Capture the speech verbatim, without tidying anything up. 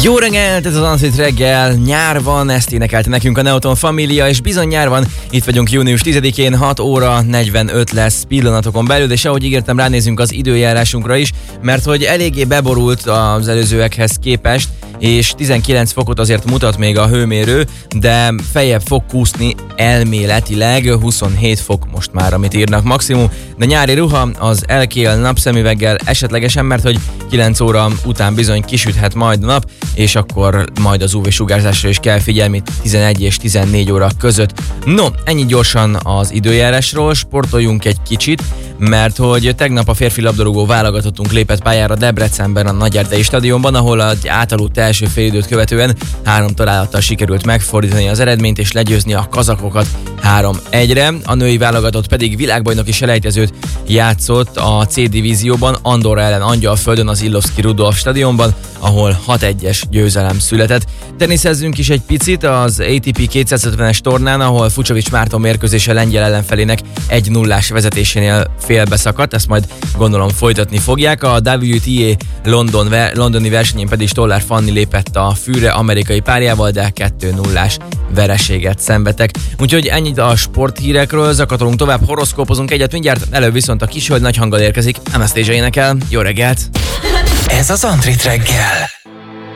Jó reggelt, ez az Antrit reggel, nyár van, ezt énekelte nekünk a Neoton Família, és bizony nyár van, itt vagyunk június tizedikén, hat óra negyvenöt lesz pillanatokon belül, és ahogy ígértem, ránézünk az időjárásunkra is, mert hogy eléggé beborult az előzőekhez képest, és tizenkilenc fokot azért mutat még a hőmérő, de feljebb fog kúszni elméletileg, huszonhét fok most már, amit írnak maximum, de nyári ruha az elkél napszemüveggel esetlegesen, mert hogy kilenc óra után bizony kisüthet majd a nap, és akkor majd az ú vé-sugárzásra is kell figyelni tizenegy és tizennégy óra között. No, ennyi gyorsan az időjárásról, sportoljunk egy kicsit, mert hogy tegnap a férfi labdarúgó válogatottunk lépett pályára Debrecenben a Nagyerdei stadionban, ahol az átaludt első félidőt követően három találattal sikerült megfordítani az eredményt és legyőzni a kazakokat három egyre. A női válogatott pedig világbajnoki selejtezőt játszott a C divízióban Andorra ellen Angyalföldön az Illovszky Rudolf stadionban, ahol hat egyes győzelem született. Teniszezzünk is egy picit az á té pé kétszázötvenes tornán, ahol Fucsovics Márton mérkőzése lengyel ellenfelének egy nullás vezetésénél félbeszakadt, ezt majd gondolom folytatni fogják. A dupla té á London, londoni versenyén pedig Stollár Fanni lépett a fűre amerikai párjával, de kettő nullás vereséget szenvedtek. Úgyhogy ennyit a sporthírekről, zakatolunk tovább, horoszkópozunk egyet mindjárt, előbb viszont a Kishölgy nagy hanggal érkezik, Anastasia énekel. Jó reggelt! Ez az Antrit reggel.